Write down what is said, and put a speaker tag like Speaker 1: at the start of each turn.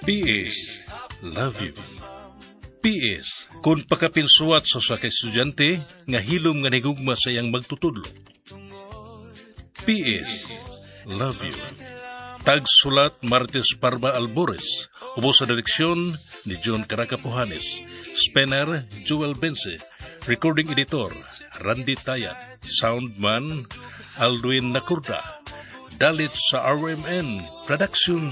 Speaker 1: PS, love you. PS, kung pakapinsuwat sa kay estudyante, nga hilom nga nigugma sa iyang magtutudlo. PS, love you. Tagsulat Martes Parma Albores, ubos sa direksyon ni John Caracapuhanes, Spener Joel Bense, recording editor Randy Tayat, soundman Aldwin Nakurda, dalit sa RMN Productions